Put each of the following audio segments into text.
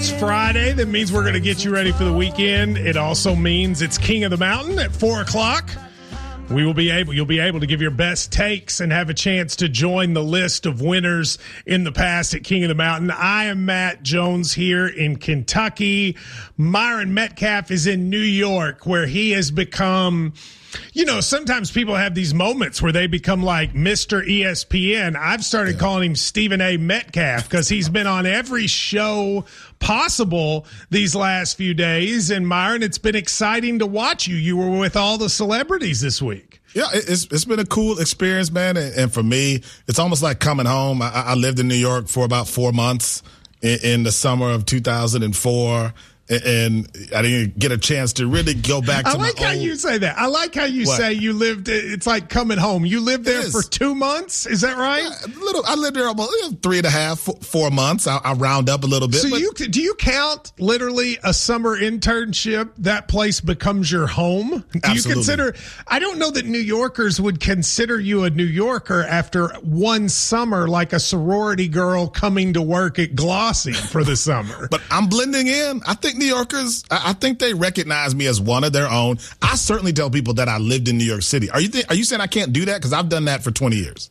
It's Friday. That means we're going to get you ready for the weekend. It also means it's King of the Mountain at 4 o'clock. You'll be able to give your best takes and have a chance to join the list of winners in the past at King of the Mountain. I am Matt Jones here in Kentucky. Myron Metcalf is in New York, where he has become, sometimes people have these moments where they become like Mr. ESPN. I've started calling him Stephen A. Metcalf because he's been on every show possible these last few days. And Myron, it's been exciting to watch you. You were with all the celebrities this week. Yeah, it's been a cool experience, man. And for me, it's almost like coming home. I lived in New York for about 4 months in the summer of 2004. And I didn't get a chance to really go back to I like how you say that. I like how you say you lived. It's like coming home. You lived there for 2 months. Is that right? Yeah, I lived there about 3.5, 4 months. I round up a little bit. So do you count literally a summer internship? That place becomes your home. Do Absolutely. You consider? I don't know that New Yorkers would consider you a New Yorker after one summer, like a sorority girl coming to work at Glossy for the summer. But I'm blending in. I think New Yorkers, I think they recognize me as one of their own. I certainly tell people that I lived in New York City. Are you saying I can't do that? Because I've done that for 20 years.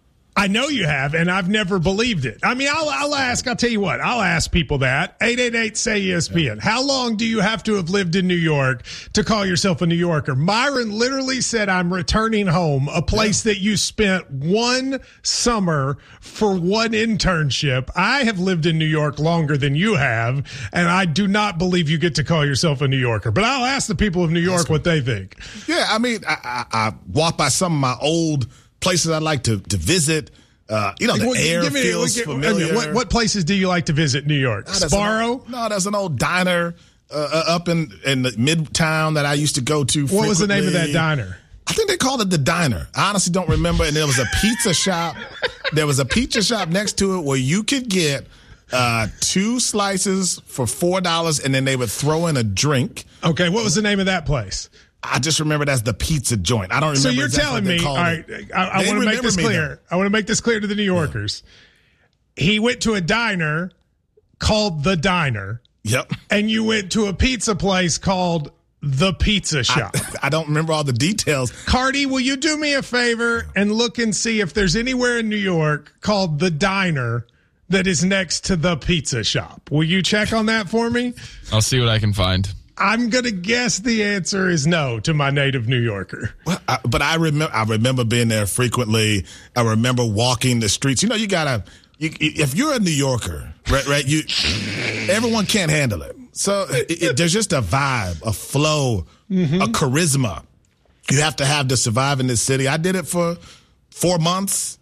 I know you have, and I've never believed it. I mean, I'll tell you what, I'll ask people that. 888-SAY-ESPN. Yeah. How long do you have to have lived in New York to call yourself a New Yorker? Myron literally said, I'm returning home, a place that you spent one summer for one internship. I have lived in New York longer than you have, and I do not believe you get to call yourself a New Yorker. But I'll ask the people of New York what they think. Yeah, I mean, I walk by some of my old places I like to visit. The air feels familiar. What places do you like to visit in New York? Sparrow? There's an old diner up in the Midtown that I used to go to frequently. What was the name of that diner? I think they called it the Diner. I honestly don't remember. And there was a pizza shop. There was a pizza shop next to it where you could get 2 slices for $4, and then they would throw in a drink. Okay, what was the name of that place? I just remember that's the pizza joint. I don't remember. So you're telling me, all right, I want to make this clear. I want to make this clear to the New Yorkers. Yeah. He went to a diner called The Diner. Yep. And you went to a pizza place called The Pizza Shop. I don't remember all the details. Cardi, will you do me a favor and look and see if there's anywhere in New York called The Diner that is next to The Pizza Shop? Will you check on that for me? I'll see what I can find. I'm going to guess the answer is no to my native New Yorker. Well, but I remember being there frequently. I remember walking the streets. If you're a New Yorker, right, everyone can't handle it. So there's just a vibe, a flow, a charisma you have to have to survive in this city. I did it for 4 months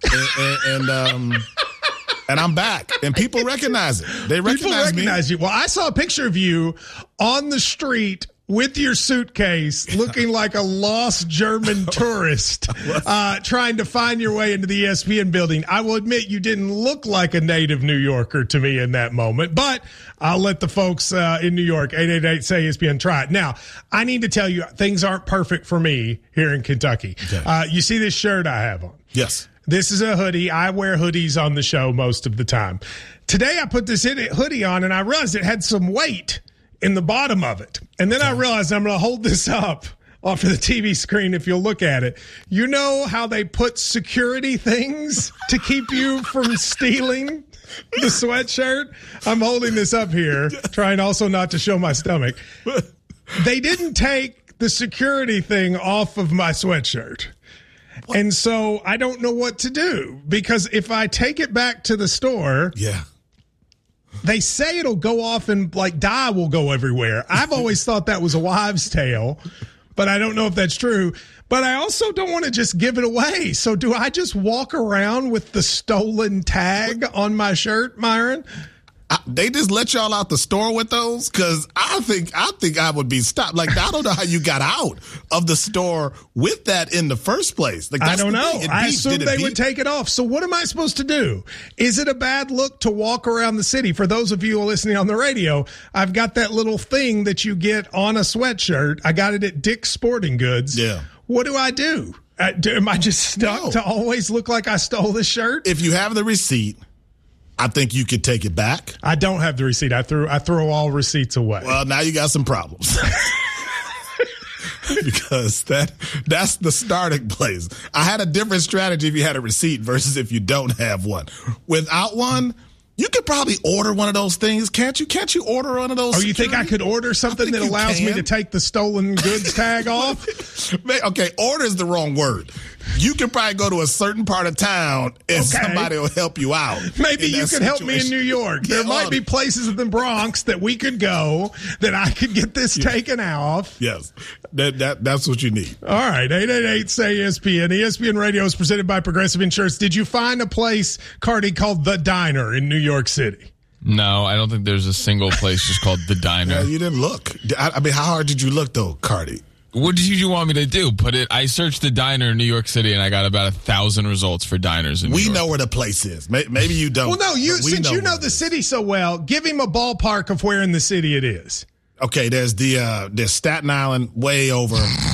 and I'm back, and people recognize it. They recognize you. Well, I saw a picture of you on the street with your suitcase, looking like a lost German tourist, trying to find your way into the ESPN building. I will admit you didn't look like a native New Yorker to me in that moment, but I'll let the folks in New York, 888-SAY-ESPN, try it. Now, I need to tell you, things aren't perfect for me here in Kentucky. Okay. You see this shirt I have on? Yes. This is a hoodie. I wear hoodies on the show most of the time. Today I put this hoodie on and I realized it had some weight in the bottom of it. And then I realized I'm going to hold this up off of the TV screen if you'll look at it. You know how they put security things to keep you from stealing the sweatshirt? I'm holding this up here, trying also not to show my stomach. They didn't take the security thing off of my sweatshirt. And so I don't know what to do, because if I take it back to the store, they say it'll go off and like dye will go everywhere. I've always thought that was a wives' tale, but I don't know if that's true. But I also don't want to just give it away. So do I just walk around with the stolen tag on my shirt, Myron? They just let y'all out the store with those? Because I think I would be stopped. Like, I don't know how you got out of the store with that in the first place. Like, I don't know. I assumed they would take it off. So what am I supposed to do? Is it a bad look to walk around the city? For those of you listening on the radio, I've got that little thing that you get on a sweatshirt. I got it at Dick's Sporting Goods. Yeah. What do I do? Am I just stuck to always look like I stole this shirt? If you have the receipt, I think you could take it back. I don't have the receipt. I throw all receipts away. Well, now you got some problems. Because that's the starting place. I had a different strategy if you had a receipt versus if you don't have one. Without one, you could probably order one of those things, can't you? Can't you order one of those? Oh, you think I could order something that allows me to take the stolen goods tag off? Okay, order is the wrong word. You can probably go to a certain part of town and somebody will help you out. Maybe you could help me in New York. There might be places in the Bronx that we could go that I could get this taken off. Yes, that's what you need. All right, 888-SAY-ESPN. ESPN Radio is presented by Progressive Insurance. Did you find a place, Cardi, called The Diner in New York City? No, I don't think there's a single place just called The Diner. Yeah, you didn't look. I mean, how hard did you look, though, Cardi? What did you want me to do? I searched the diner in New York City, and I got about 1,000 results for diners in New York. We know where the place is. Maybe you don't. Well, no, since you know the city so well, give him a ballpark of where in the city it is. Okay, there's Staten Island way over.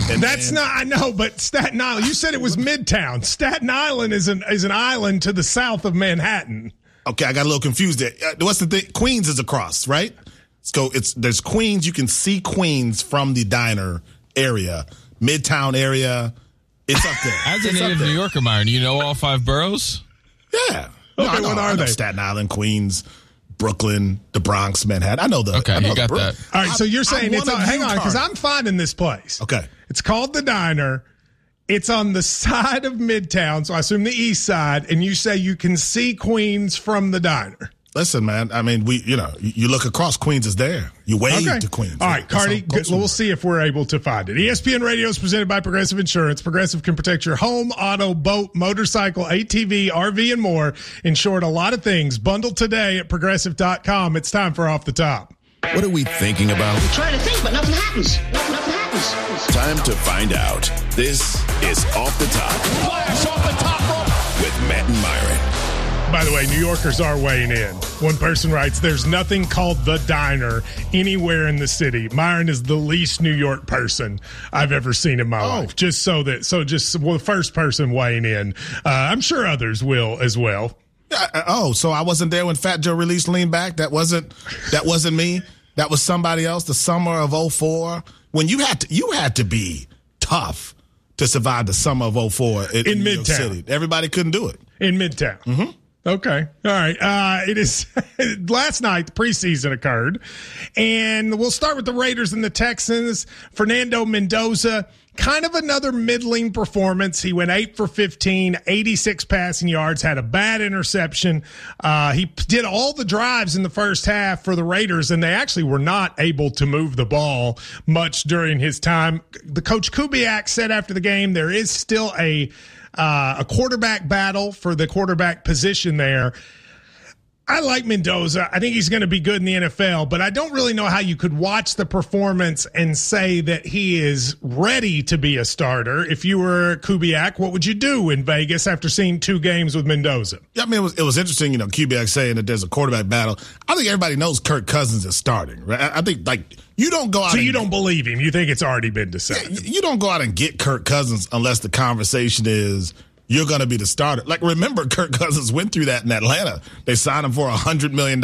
I know, but Staten Island, you said it was Midtown. Staten Island is an island to the south of Manhattan. Okay, I got a little confused there. What's the thing? Queens is across, right? So there's Queens. You can see Queens from the diner area, Midtown area. It's up there. As a native New Yorker, Myron, you know all 5 boroughs? Yeah. Okay, what are they? Staten Island, Queens, Brooklyn, the Bronx, Manhattan. I know the. Okay, you got that. All right, so you're saying it's on. Hang on, because I'm finding this place. Okay. It's called The Diner. It's on the side of Midtown, so I assume the east side, and you say you can see Queens from the diner. Listen, man, I mean, you look across, Queens is there. You wave to Queens. All right, Cardi, we'll see if we're able to find it. ESPN Radio is presented by Progressive Insurance. Progressive can protect your home, auto, boat, motorcycle, ATV, RV, and more. Insured a lot of things. Bundle today at Progressive.com. It's time for Off the Top. What are we thinking about? I'm trying to think, but nothing happens. Nothing happens. Time to find out. This is Off the Top. Flash off the top rope. With Matt and Myron. By the way, New Yorkers are weighing in. One person writes, there's nothing called The Diner anywhere in the city. Myron is the least New York person I've ever seen in my life. The first person weighing in. I'm sure others will as well. So I wasn't there when Fat Joe released Lean Back? That wasn't me. That was somebody else. The summer of 2004, when you had to be tough to survive the summer of 2004 in New York City. Everybody couldn't do it. In Midtown. Mm-hmm. Okay. All right. It is last night, the preseason occurred, and we'll start with the Raiders and the Texans. Fernando Mendoza, kind of another middling performance. He went 8 for 15, 86 passing yards, had a bad interception. He did all the drives in the first half for the Raiders, and they actually were not able to move the ball much during his time. The coach Kubiak said after the game, there is still a quarterback battle for the quarterback position there. I like Mendoza. I think he's going to be good in the NFL, but I don't really know how you could watch the performance and say that he is ready to be a starter. If you were Kubiak, what would you do in Vegas after seeing 2 games with Mendoza? Yeah, I mean, it was interesting, Kubiak saying that there's a quarterback battle. I think everybody knows Kirk Cousins is starting, right? I think, you don't go out. So you don't believe him? You think it's already been decided? Yeah, you don't go out and get Kirk Cousins unless the conversation is you're going to be the starter. Remember, Kirk Cousins went through that in Atlanta. They signed him for $100 million,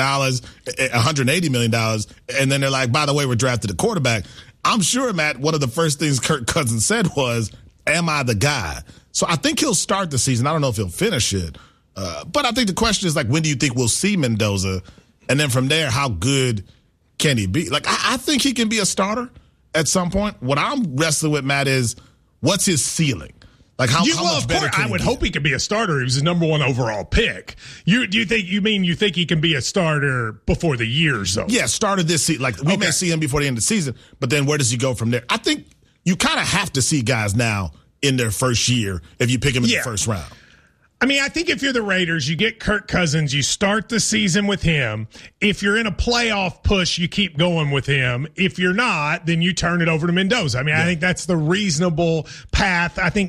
$180 million, and then they're like, by the way, we're drafted a quarterback. I'm sure, Matt, one of the first things Kirk Cousins said was, am I the guy? So I think he'll start the season. I don't know if he'll finish it. But I think the question is, when do you think we'll see Mendoza? And then from there, how good can he be? I think he can be a starter at some point. What I'm wrestling with, Matt, is what's his ceiling? How much better can he I would hope he could be a starter. He was the number 1 overall pick. You think he can be a starter before the year's over? Yeah, starter this season. We may see him before the end of the season, but then where does he go from there? I think you kind of have to see guys now in their first year if you pick him in the first round. I mean, I think if you're the Raiders, you get Kirk Cousins, you start the season with him. If you're in a playoff push, you keep going with him. If you're not, then you turn it over to Mendoza. I mean, I think that's the reasonable path. I think